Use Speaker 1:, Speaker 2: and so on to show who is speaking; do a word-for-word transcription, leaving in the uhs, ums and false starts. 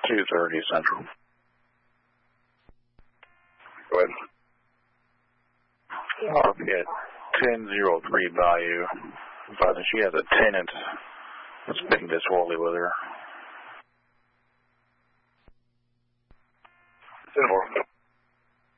Speaker 1: two thirty Central.
Speaker 2: Go ahead.
Speaker 1: R P at ten oh three value, but she has a tenant that's been disorderly with her.
Speaker 2: ten four.